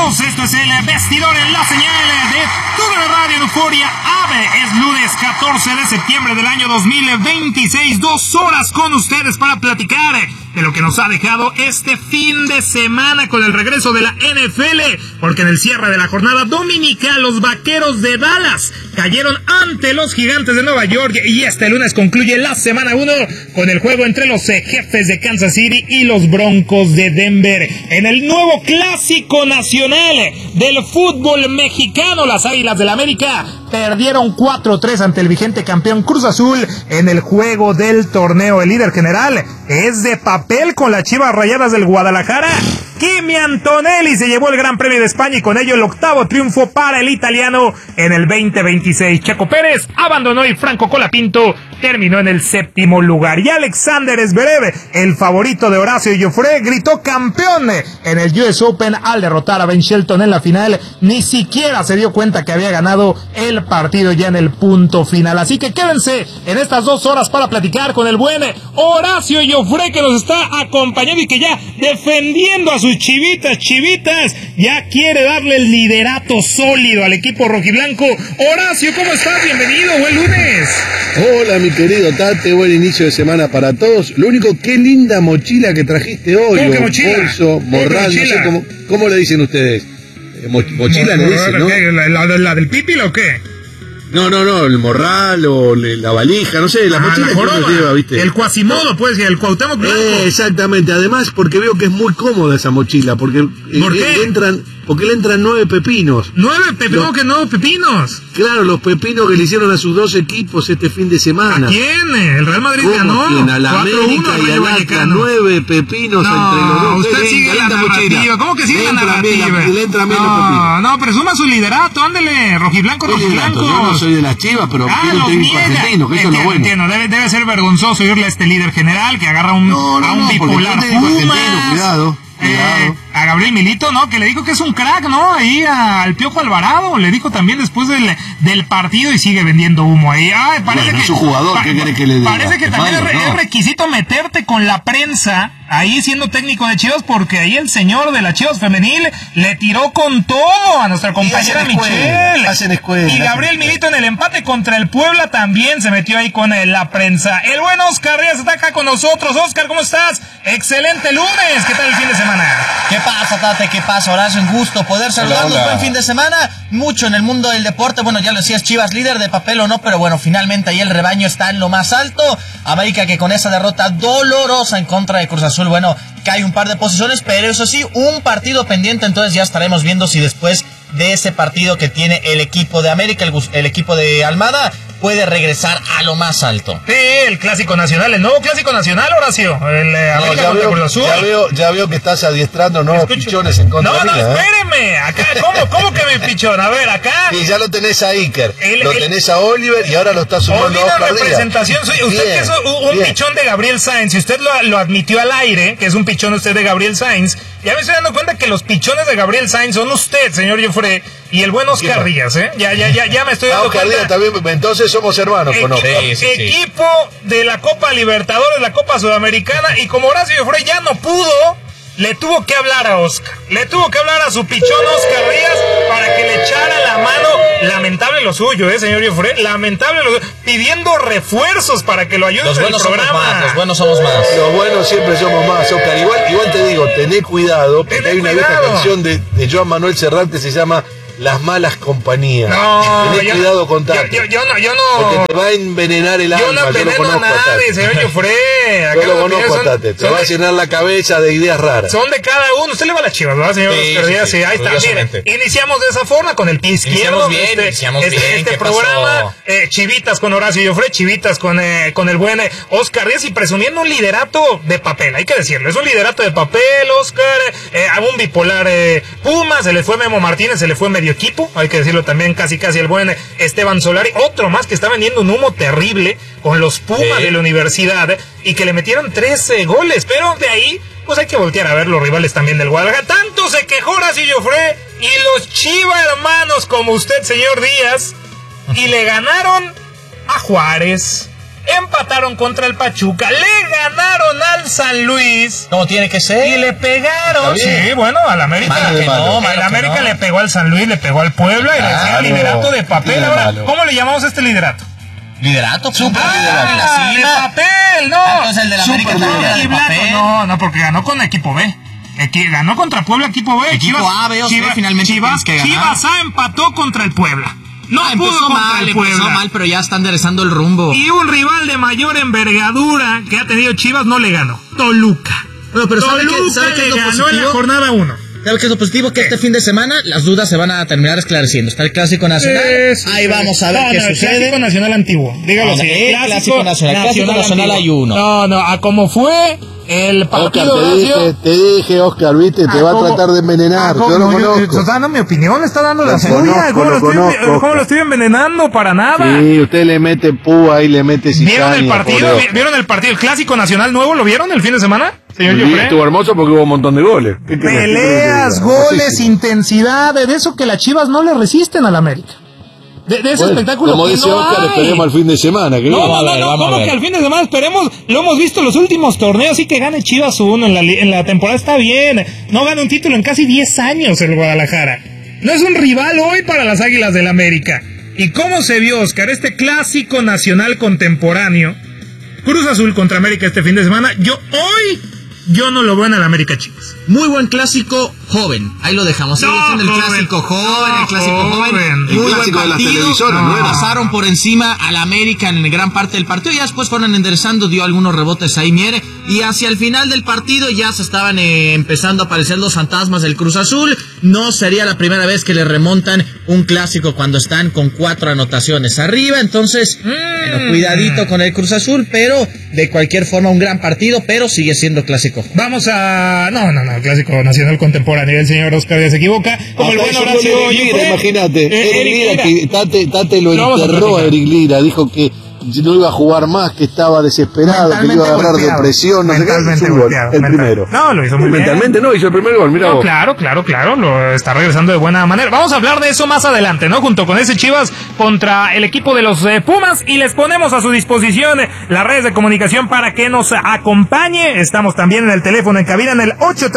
Bienvenidos, esto es el Vestidor en la señal de TUDN Radio en Euforia Ave. Es lunes 14 de septiembre del año 2026, 2 horas con ustedes para platicar de lo que nos ha dejado este fin de semana con el regreso de la NFL, porque en el cierre de la jornada dominical los Vaqueros de Dallas cayeron ante los Gigantes de Nueva York y este lunes concluye la semana 1 con el juego entre los Jefes de Kansas City y los Broncos de Denver. En el nuevo clásico nacional del fútbol mexicano, las Águilas del América perdieron 4-3 ante el vigente campeón Cruz Azul en el juego del torneo. El líder general es de papel con las Chivas Rayadas del Guadalajara. Kimi Antonelli se llevó el Gran Premio de España y con ello el octavo triunfo para el italiano en el 2026. Checo Pérez abandonó y Franco Colapinto terminó en el séptimo lugar. Y Alexander Zverev, el favorito de Horacio Joffre, gritó campeón en el US Open al derrotar a Ben Shelton en la final. Ni siquiera se dio cuenta que había ganado el partido ya en el punto final. Así que quédense en estas 2 horas para platicar con el buen Horacio Joffre, que nos está acompañando y que ya defendiendo a sus chivitas, ya quiere darle el liderato sólido al equipo rojiblanco. Horacio, ¿cómo estás? Bienvenido, buen lunes. Hola, mi querido Tate, buen inicio de semana para todos. Lo único, qué linda mochila que trajiste hoy. ¿Cómo que mochila? Bolso, morral, no sé cómo le dicen ustedes. Mochila le dicen, ¿no? ¿La del pipil o qué? No, el morral o la valija, no sé, la mochila que uno lleva, ¿viste? El Quasimodo, puede ser, el Cuauhtémoc Blanco. Exactamente, además porque veo que es muy cómoda esa mochila, porque ¿por qué? le entran 9 pepinos. ¿9 pepinos? ¿Cómo que 9 pepinos? Claro, los pepinos que le hicieron a sus 2 equipos este fin de semana. ¿A quién? ¿El Real Madrid ganó? A la América y al Atlas, 9 pepinos entre los dos. Usted sigue la narrativa. ¿Cómo que sigue la narrativa? Le entran bien los pepinos. No, presuma su liderato, ándele, rojiblanco. Yo no soy de las Chivas, pero tiene un técnico argentino, que eso es lo bueno. Entiendo, debe ser vergonzoso irle a este líder general que agarra a un bipolar Pumas. Cuidado. A Gabriel Milito, ¿no? Que le dijo que es un crack, ¿no? Ahí al Piojo Alvarado, le dijo también después del partido y sigue vendiendo humo ahí. Ay, parece que es un jugador, ¿qué quiere que le diga? Parece que también es requisito meterte con la prensa ahí siendo técnico de Chivas, porque ahí el señor de la Chivas femenil le tiró con todo a nuestra compañera Michelle. Y Gabriel Milito en el empate contra el Puebla también se metió ahí con la prensa. El buen Oscar Díaz está acá con nosotros. Oscar, ¿cómo estás? Excelente lunes. ¿Qué tal el fin de semana? ¿Qué pasa, Tate? ¿Qué pasa, Horacio? Un gusto poder saludarlos. Buen fin de semana. Mucho en el mundo del deporte. Bueno, ya lo decías, Chivas líder de papel o no, pero bueno, finalmente ahí el rebaño está en lo más alto. América que con esa derrota dolorosa en contra de Cruz Azul, bueno, cae un par de posiciones, pero eso sí, un partido pendiente, entonces ya estaremos viendo si después de ese partido que tiene el equipo de América, el equipo de Almada, puede regresar a lo más alto. Sí, el clásico nacional, el nuevo clásico nacional, Horacio. América contra Cruz Azul. Ya veo que estás adiestrando nuevos pichones en contra de mía. No, espéreme. Acá, ¿cómo que mi pichón? A ver, acá. Sí, ya lo tenés a Iker, lo tenés a Oliver y ahora lo estás sumando a Oscar representación. Usted que es un pichón de Gabriel Sainz, y usted lo admitió al aire, que es un pichón usted de Gabriel Sainz, ya me estoy dando cuenta que los pichones de Gabriel Sainz son usted, señor Joffre, y el buen Oscar Díaz, ¿eh? Ya me estoy dando Oscar cuenta. Díaz también, entonces somos hermanos, ¿no? Equipo de la Copa Libertadores, la Copa Sudamericana, y como Horacio Joffre ya no pudo, le tuvo que hablar a Oscar, le tuvo que hablar a su pichón Oscar Díaz para que le echara la mano. Lamentable lo suyo, señor Joffre, lamentable lo suyo, pidiendo refuerzos para que lo ayuden en el programa. Los buenos somos más. Los buenos siempre somos más, Oscar. Igual te digo, tené cuidado, porque hay una vieja canción de Joan Manuel Serrat que se llama Las malas compañías. No, tenés cuidado con Tate. Yo no. Porque te va a envenenar el alma. Yo no enveneno a nadie, señor Joffre. Yo lo conozco a Tate. Te va a llenar la cabeza de ideas raras. Son de cada uno. Usted le va a las Chivas, ¿verdad, señor Oscar Díaz? Sí, ahí está. Mire, iniciamos de esa forma, con el pie izquierdo. Iniciamos bien. Este programa, chivitas con Horacio Joffre, chivitas con el buen Oscar Díaz, y presumiendo un liderato de papel, hay que decirlo. Es un liderato de papel, Oscar. A un bipolar Pumas, se le fue Memo Martínez, se le fue medio equipo, hay que decirlo también, casi el buen Esteban Solari, otro más que está vendiendo un humo terrible con los Pumas de la universidad, y que le metieron 13 goles, pero de ahí pues hay que voltear a ver los rivales también del Guadalajara. Tanto se quejó Horacio Joffre y los Chiva hermanos como usted, señor Díaz, y le ganaron a Juárez, empataron contra el Pachuca, le ganaron al San Luis. No, tiene que ser. Y le pegaron. Sí, bueno, al América. El América le pegó al San Luis, le pegó al Puebla y le decía liderato de papel. Ahora, ¿cómo le llamamos a este liderato? Liderato, super liderato. De papel, no. Entonces el de la América de papel. No, porque ganó con equipo B. Ganó contra Puebla, equipo B. Equipo A, B o C, finalmente Chivas A empató contra el Puebla. No empezó mal, pero ya está enderezando el rumbo. Y un rival de mayor envergadura que ha tenido Chivas no le ganó. Toluca. Bueno, pero ¿sabe qué le ganó en la jornada 1? ¿Sabes qué es lo positivo? Que este fin de semana las dudas se van a terminar esclareciendo. Está el Clásico Nacional. Ahí vamos a ver qué sucede. El Clásico Nacional antiguo. Dígalo así. El Clásico Nacional. Clásico Nacional hay uno. No, a como fue el partido. Oscar, te dije, Oscar, viste, te va a tratar de envenenar. Yo lo conozco. Está dando mi opinión, está dando la suya. ¿Cómo lo estoy envenenando? Para nada. Sí, usted le mete púa y le mete cizaña. ¿Vieron el partido? ¿El Clásico Nacional nuevo lo vieron el fin de semana? Señor Jofre. Estuvo hermoso porque hubo un montón de goles. Peleas, goles, intensidad, de eso que las Chivas no le resisten al América. De ese espectáculo. Como dice Oscar, esperemos al fin de semana. ¿Cómo que al fin de semana esperemos? Lo hemos visto en los últimos torneos, y que gane Chivas uno en la temporada está bien. No gana un título en casi 10 años el Guadalajara. No es un rival hoy para las Águilas del América. ¿Y cómo se vio, Oscar, este Clásico Nacional contemporáneo? Cruz Azul contra América este fin de semana. Yo no lo veo en el América Chivas. Muy buen clásico joven. Ahí lo dejamos. Sigue siendo el clásico joven, el clásico joven. Muy buen partido. Pasaron por encima al América en gran parte del partido. Ya después fueron enderezando, dio algunos rebotes ahí, Miere. Y hacia el final del partido ya se estaban empezando a aparecer los fantasmas del Cruz Azul. No sería la primera vez que le remontan un clásico cuando están con 4 anotaciones arriba. Entonces, cuidadito con el Cruz Azul, pero de cualquier forma un gran partido, pero sigue siendo clásico. Vamos a... No, Clásico Nacional contemporáneo. El señor Oscar ya se equivoca. Como el buen Horacio Lira, imagínate. Eric Lira, Tate lo enterró a Eric Lira. Dijo que no iba a jugar más, que estaba desesperado, que le iba a agarrar depresión, no sé qué. El primero. No, lo hizo muy bien. Mentalmente no, hizo el primer gol, mira vos. Claro, lo está regresando de buena manera. Vamos a hablar de eso más adelante, ¿no? Junto con ese Chivas contra el equipo de los Pumas, y les ponemos a su disposición las redes de comunicación para que nos acompañe. Estamos también en el teléfono en cabina en el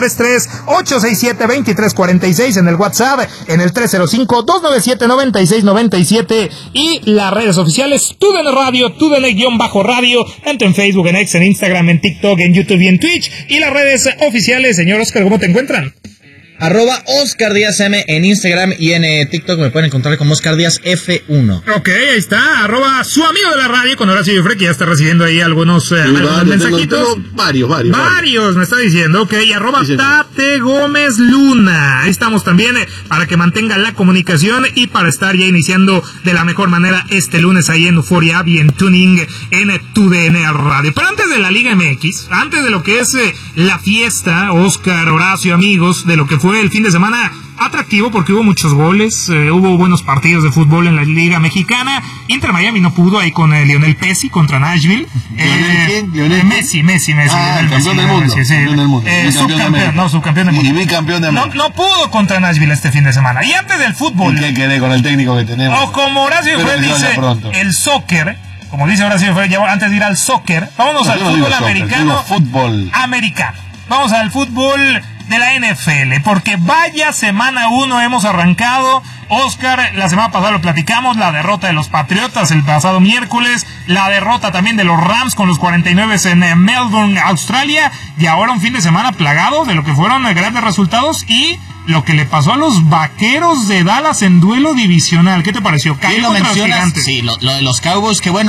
833-867-2346, en el WhatsApp en el 305-297-9697, y las redes oficiales TUDN Radio, TUDN_radio, tanto en Facebook, en X, en Instagram, en TikTok, en YouTube y en Twitch. Y las redes oficiales, señor Oscar, ¿cómo te encuentran? @Oscar Díaz M en Instagram, y en TikTok me pueden encontrar como Oscar Díaz F1. Ok, ahí está, @su amigo de la radio con Horacio Jofre, que ya está recibiendo ahí algunos mensajitos. Varios, me está diciendo. Ok, @Tate Gómez Luna. Ahí estamos también para que mantenga la comunicación y para estar ya iniciando de la mejor manera este lunes ahí en Euforia y en Tuning en TUDN Radio. Pero antes de la Liga MX, antes de lo que es la fiesta, Oscar, Horacio, amigos, de lo que fue el fin de semana atractivo, porque hubo muchos goles, hubo buenos partidos de fútbol en la Liga Mexicana. Inter Miami no pudo ahí con Lionel Messi contra Nashville. Messi. Campeón del mundo. Subcampeón del mundo. Y bicampeón de América. No pudo contra Nashville este fin de semana. Y antes del fútbol. ¿Y qué quedé con el técnico que tenemos? O como Horacio Jofre dice, el soccer. Como dice Horacio Jofre, antes de ir al soccer, vámonos al fútbol americano. Vamos al fútbol de la NFL, porque vaya semana 1 hemos arrancado. Oscar, la semana pasada lo platicamos, la derrota de los Patriotas el pasado miércoles, la derrota también de los Rams con los 49 en Melbourne, Australia, y ahora un fin de semana plagado de lo que fueron grandes resultados y lo que le pasó a los Vaqueros de Dallas en duelo divisional. ¿Qué te pareció? ¿Qué lo mencionas? Sí, lo de los Cowboys, que bueno,